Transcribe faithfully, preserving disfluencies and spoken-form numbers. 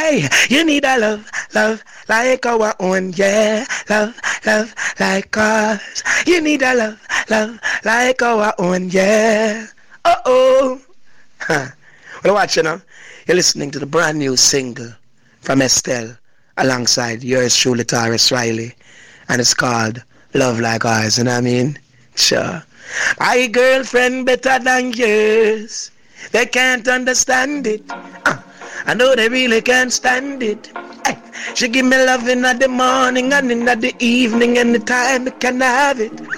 Hey, you need a love, love like our own, yeah. Love, love like ours. You need a love, love like our own, yeah. Uh oh. Huh. Well, watch you now. You're listening to the brand new single from Estelle alongside yours truly, Taurus Riley, and it's called Love Like Ours. You know what I mean? Sure. My girlfriend better than yours. They can't understand it. Uh, I know they really can't stand it. Hey, she give me loving at the morning and in the evening, anytime I can have it.